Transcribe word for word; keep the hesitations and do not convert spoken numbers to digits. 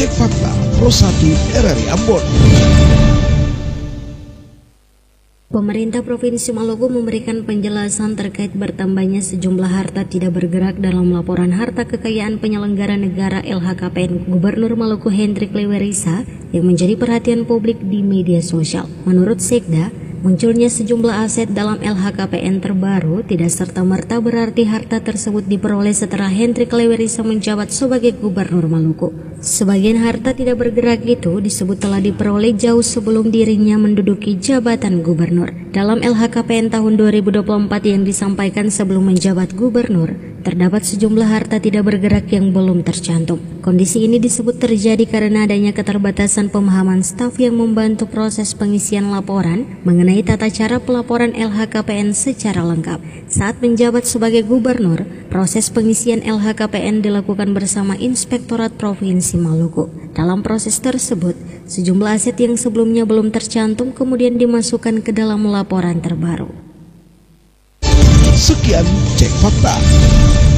Cek Fakta Pro satu R R I Ambon. Pemerintah Provinsi Maluku memberikan penjelasan terkait bertambahnya sejumlah harta tidak bergerak dalam laporan harta kekayaan penyelenggara negara L H K P N Gubernur Maluku Hendrik Lewerisa yang menjadi perhatian publik di media sosial. Menurut Sekda, munculnya sejumlah aset dalam L H K P N terbaru tidak serta-merta berarti harta tersebut diperoleh setelah Hendrik Lewerisa menjabat sebagai Gubernur Maluku. Sebagian harta tidak bergerak itu disebut telah diperoleh jauh sebelum dirinya menduduki jabatan gubernur. Dalam L H K P N tahun dua ribu dua puluh empat yang disampaikan sebelum menjabat gubernur, terdapat sejumlah harta tidak bergerak yang belum tercantum. Kondisi ini disebut terjadi karena adanya keterbatasan pemahaman staf yang membantu proses pengisian laporan mengenai tata cara pelaporan L H K P N secara lengkap. Saat menjabat sebagai gubernur, proses pengisian L H K P N dilakukan bersama Inspektorat Provinsi Maluku. Dalam proses tersebut, sejumlah aset yang sebelumnya belum tercantum kemudian dimasukkan ke dalam laporan terbaru. Sekian Cek Fakta.